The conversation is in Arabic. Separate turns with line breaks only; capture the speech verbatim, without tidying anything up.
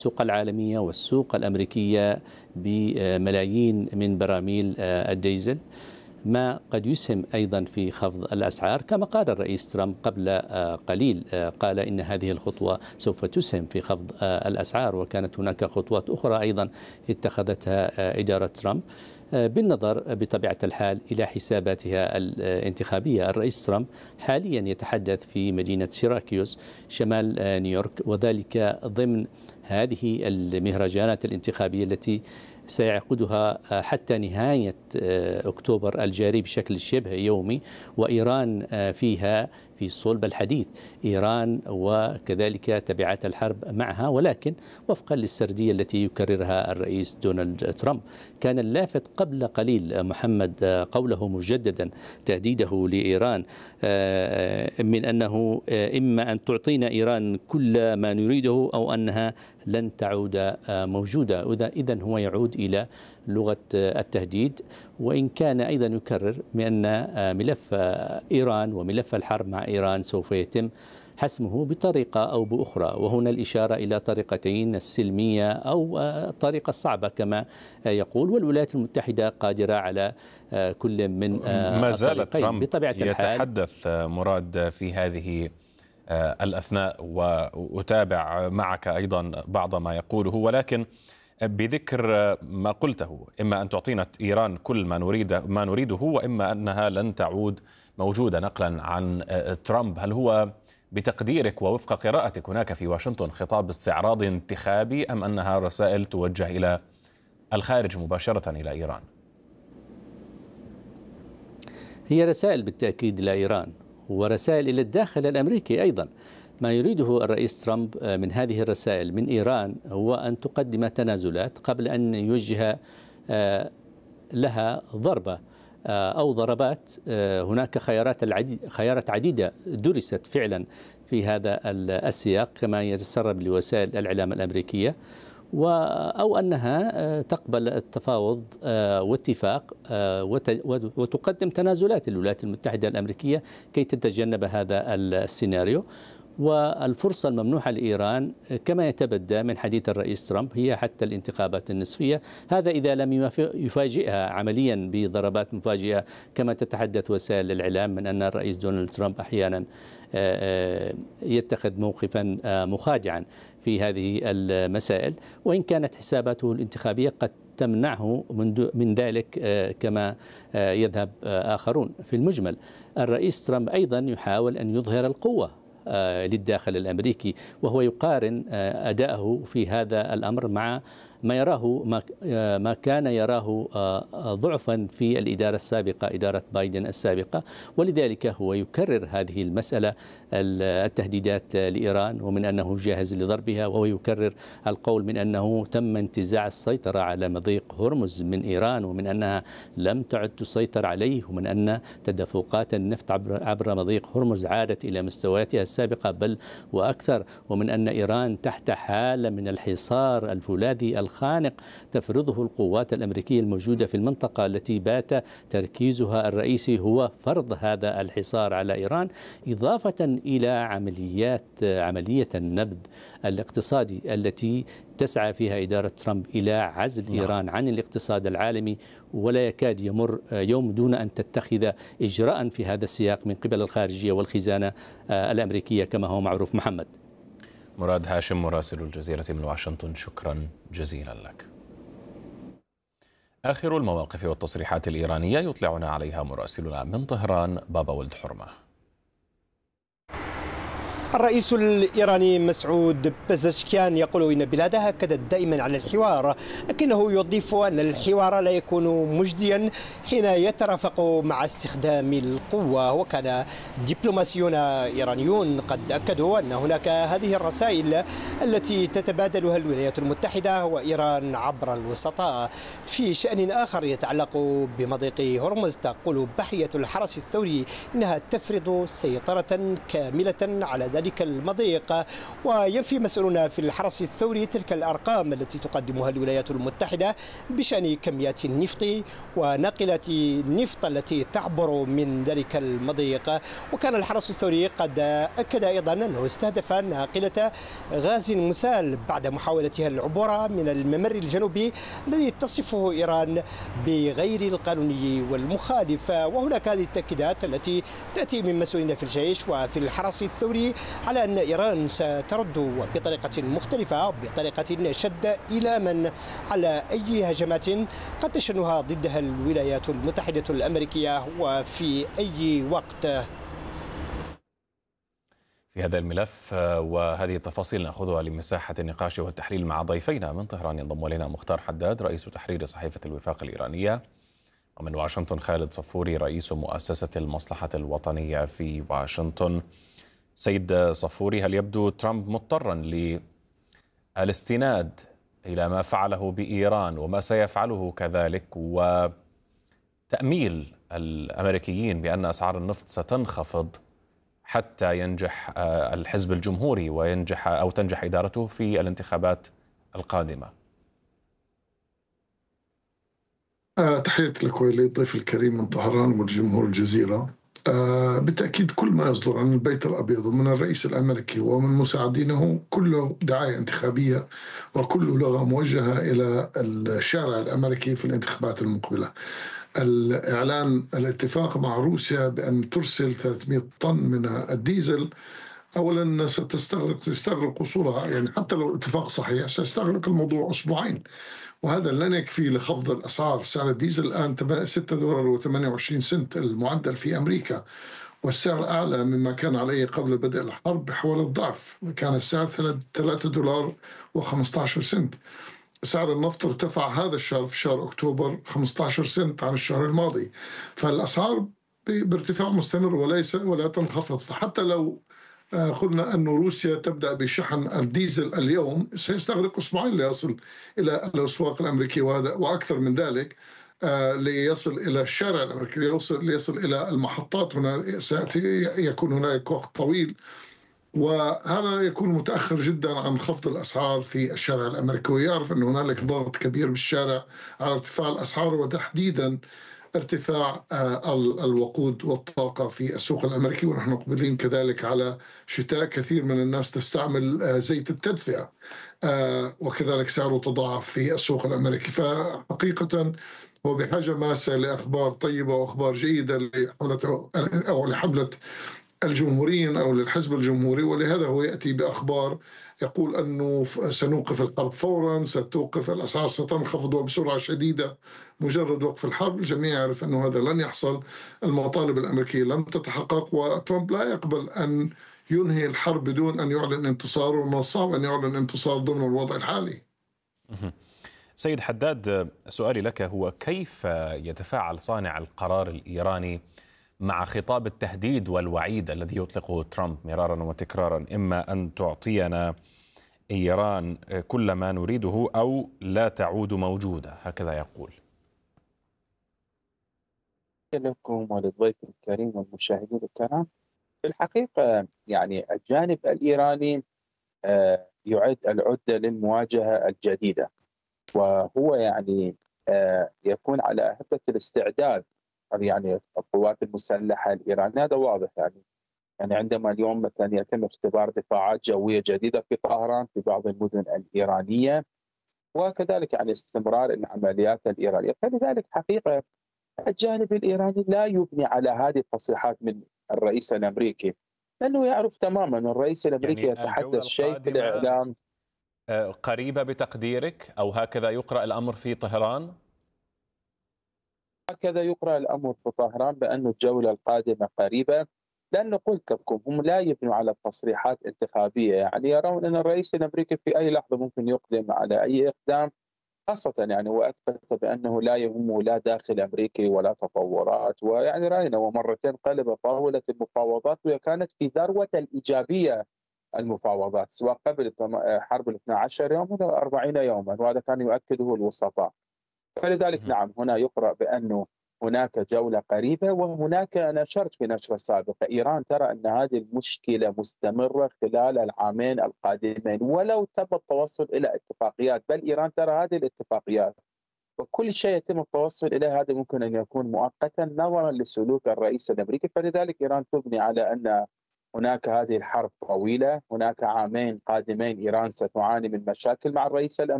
السوق العالمية والسوق الأمريكية بملايين من براميل الديزل، ما قد يسهم أيضا في خفض الأسعار، كما قال الرئيس ترامب قبل قليل، قال إن هذه الخطوة سوف تسهم في خفض الأسعار، وكانت هناك خطوات أخرى أيضا اتخذتها إدارة ترامب بالنظر بطبيعة الحال إلى حساباتها الانتخابية. الرئيس ترامب حاليا يتحدث في مدينة سيراكيوس شمال نيويورك، وذلك ضمن هذه المهرجانات الانتخابية التي سيعقدها حتى نهاية أكتوبر الجاري بشكل شبه يومي، وإيران فيها في صلب الحديث، إيران وكذلك تبعات الحرب معها، ولكن وفقا للسردية التي يكررها الرئيس دونالد ترامب. كان اللافت قبل قليل محمد قوله مجددا تهديده لإيران من أنه إما أن تعطينا إيران كل ما نريده أو أنها لن تعود موجودة. إذن هو يعود إلى لغة التهديد، وإن كان أيضا يكرر بأن ملف إيران وملف الحرب مع إيران سوف يتم حسمه بطريقة أو بأخرى، وهنا الإشارة إلى طريقتين: السلمية أو الطريقة الصعبة كما يقول، والولايات المتحدة قادرة على كل من
ما زال ترامب
بطبيعة
يتحدث مراد في هذه الأثناء، وأتابع معك أيضا بعض ما يقوله، ولكن بذكر ما قلته: إما أن تعطينا إيران كل ما نريد ما نريده، وإما أنها لن تعود موجودة، نقلا عن ترامب. هل هو بتقديرك ووفق قراءتك هناك في واشنطن خطاب استعراضي انتخابي، أم أنها رسائل توجه إلى الخارج مباشرة إلى إيران؟
هي رسائل بالتأكيد إلى إيران، ورسائل إلى الداخل الأمريكي أيضا. ما يريده الرئيس ترامب من هذه الرسائل من إيران هو أن تقدم تنازلات قبل أن يوجه لها ضربة أو ضربات. هناك خيارات العديد خيارات عديدة درست فعلا في هذا السياق كما يتسرب لوسائل الإعلام الأمريكية، أو أنها تقبل التفاوض واتفاق وتقدم تنازلات للولايات المتحدة الأمريكية كي تتجنب هذا السيناريو. والفرصة الممنوحة لإيران كما يتبدى من حديث الرئيس ترامب هي حتى الانتخابات النصفية، هذا إذا لم يفاجئها عمليا بضربات مفاجئة كما تتحدث وسائل الإعلام من أن الرئيس دونالد ترامب أحيانا يتخذ موقفا مخادعا في هذه المسائل، وإن كانت حساباته الانتخابية قد تمنعه من ذلك كما يذهب آخرون. في المجمل الرئيس ترامب أيضا يحاول أن يظهر القوة للداخل الأمريكي، وهو يقارن أداءه في هذا الأمر مع ما يراه ما كان يراه ضعفا في الإدارة السابقة، إدارة بايدن السابقة، ولذلك هو يكرر هذه المسألة التهديدات لإيران ومن أنه جاهز لضربها، وهو يكرر القول من أنه تم انتزاع السيطرة على مضيق هرمز من إيران، ومن أنها لم تعد تسيطر عليه، ومن أن تدفقات النفط عبر مضيق هرمز عادت إلى مستوياتها السابقة بل وأكثر، ومن أن إيران تحت حالة من الحصار الفولاذي الخانق تفرضه القوات الأمريكية الموجودة في المنطقة التي بات تركيزها الرئيسي هو فرض هذا الحصار على إيران، إضافة إلى عمليات عملية النبذ الاقتصادي التي تسعى فيها إدارة ترامب إلى عزل نعم. إيران عن الاقتصاد العالمي، ولا يكاد يمر يوم دون أن تتخذ إجراء في هذا السياق من قبل الخارجية والخزانة الأمريكية كما هو معروف. محمد
مراد هاشم مراسل الجزيرة من واشنطن، شكرا جزيلا لك. آخر المواقف والتصريحات الإيرانية يطلعنا عليها مراسلنا من طهران بابا ولد حرمة.
الرئيس الإيراني مسعود بزشكيان يقول إن بلاده أكدت دائما على الحوار، لكنه يضيف أن الحوار لا يكون مجديا حين يترافق مع استخدام القوة. وكان دبلوماسيون إيرانيون قد أكدوا أن هناك هذه الرسائل التي تتبادلها الولايات المتحدة وإيران عبر الوسطاء. في شأن آخر يتعلق بمضيق هرمز، تقول بحرية الحرس الثوري إنها تفرض سيطرة كاملة على ذلك ذلك المضيق. وينفي مسؤولون في الحرس الثوري تلك الأرقام التي تقدمها الولايات المتحدة بشأن كميات النفط وناقلة النفط التي تعبر من ذلك المضيق. وكان الحرس الثوري قد أكد أيضا أنه استهدف ناقلة غاز مسال بعد محاولتها العبور من الممر الجنوبي الذي تصفه إيران بغير القانوني والمخالف. وهناك هذه التأكيدات التي تأتي من مسؤولين في الجيش وفي الحرس الثوري على أن إيران سترد بطريقة مختلفة بطريقة شد إيلاما على أي هجمات قد تشنها ضدها الولايات المتحدة الأمريكية وفي أي وقت.
في هذا الملف وهذه التفاصيل نأخذها لمساحة النقاش والتحليل مع ضيفينا من طهران. ينضم إلينا مختار حداد رئيس تحرير صحيفة الوفاق الإيرانية، ومن واشنطن خالد صفوري رئيس مؤسسة المصلحة الوطنية في واشنطن. سيد صفوري، هل يبدو ترامب مضطرا للاستناد إلى ما فعله بإيران وما سيفعله كذلك وتأميل الأمريكيين بأن أسعار النفط ستنخفض حتى ينجح الحزب الجمهوري وينجح أو تنجح إدارته في الانتخابات القادمة؟
تحياتي لك وللضيف الكريم من طهران والجمهور الجزيرة. بالتأكيد كل ما يصدر عن البيت الأبيض ومن الرئيس الأمريكي ومن مساعدينه كله دعاية انتخابية وكله لغة موجهة إلى الشارع الأمريكي في الانتخابات المقبلة. الإعلان الاتفاق مع روسيا بأن ترسل ثلاثمئة طن من الديزل أولا ستستغرق تستغرق وصولها، يعني حتى لو الاتفاق صحيح سيستغرق الموضوع أسبوعين، وهذا لن يكفي لخفض الأسعار. سعر الديزل الآن ستة دولار وثمانية وعشرين سنت المعدل في أمريكا، والسعر أعلى مما كان عليه قبل بدء الحرب بحوالي الضعف، كان السعر ثلاثة دولار وخمسة عشر سنت. سعر النفط ارتفع هذا الشهر في شهر أكتوبر خمسة عشر سنت عن الشهر الماضي، فالأسعار بارتفاع مستمر وليس ولا تنخفض. فحتى لو قلنا أن روسيا تبدأ بشحن الديزل اليوم سيستغرق أسبوعين ليصل إلى الأسواق الأمريكية وأكثر من ذلك ليصل إلى الشارع الأمريكي، ليصل, ليصل إلى المحطات. هنا يكون هناك وقت طويل، وهذا يكون متأخر جدا عن خفض الأسعار في الشارع الأمريكي. ويعرف أن هنالك ضغط كبير بالشارع على ارتفاع الأسعار وتحديدا ارتفاع الوقود والطاقة في السوق الأمريكي، ونحن مقبلين كذلك على شتاء. كثير من الناس تستعمل زيت التدفئة وكذلك سعره تضاعف في السوق الأمريكي. فحقيقة هو بحاجة ماسة لأخبار طيبة وأخبار جيدة لحملة أو لحملة الجمهوريين أو للحزب الجمهوري، ولهذا هو يأتي بأخبار يقول أنه سنوقف الحرب فورا، ستوقف الأسعار، ستنخفض وبسرعة شديدة مجرد وقف الحرب. الجميع يعرف أنه هذا لن يحصل، المطالب الأمريكية لم تتحقق، وترامب لا يقبل أن ينهي الحرب بدون أن يعلن انتصار، ومن الصعب أن يعلن انتصار ضمن الوضع الحالي.
سيد حداد، سؤالي لك هو كيف يتفاعل صانع القرار الإيراني مع خطاب التهديد والوعيد الذي يطلقه ترامب مرارا وتكرارا، إما أن تعطينا إيران كل ما نريده أو لا تعود موجودة، هكذا يقول.
لكم وللضيف الكريم والمشاهدين الكرام، في الحقيقة يعني الجانب الإيراني يعد العدة للمواجهة الجديدة، وهو يعني يكون على هبة الاستعداد. يعني القوات المسلحة الإيرانية هذا واضح، يعني يعني عندما اليوم مثلا يتم اختبار دفاعات جوية جديدة في طهران في بعض المدن الإيرانية، وكذلك يعني استمرار العمليات الإيرانية. فلذلك حقيقة الجانب الإيراني لا يبني على هذه التصريحات من الرئيس الأمريكي، لأنه يعرف تماما الرئيس الأمريكي يعني يتحدث شيء في الإعلام.
قريبة بتقديرك أو هكذا يقرأ الأمر في طهران؟
هكذا يقرأ الأمر في طهران بأن الجولة القادمة قريبة، لأنه قلت لكم هم لا يبنوا على تصريحات انتخابية، يعني يرون أن الرئيس الأمريكي في أي لحظة ممكن يقدم على أي إقدام، خاصة يعني وأثبت بأنه لا يهمه لا داخل أمريكي ولا تطورات. ويعني رأينا ومرتين قلب طاولة المفاوضات وهي كانت في ذروة الإيجابية المفاوضات، سواء قبل حرب الاثنى عشر يوما أو أربعين يوما، وهذا كان يؤكده الوسطاء. فلذلك نعم هنا يقرأ بأنه هناك جولة قريبة، وهناك أنا أشرت في نشرة سابقة إيران ترى أن هذه المشكلة مستمرة خلال العامين القادمين ولو تم التوصل إلى اتفاقيات، بل إيران ترى هذه الاتفاقيات وكل شيء يتم التوصل إليه هذا ممكن أن يكون مؤقتا نظرا لسلوك الرئيس الأمريكي. فلذلك إيران تبني على أن هناك هذه الحرب طويلة، هناك عامين قادمين إيران ستعاني من مشاكل مع الرئيس الأمريكي.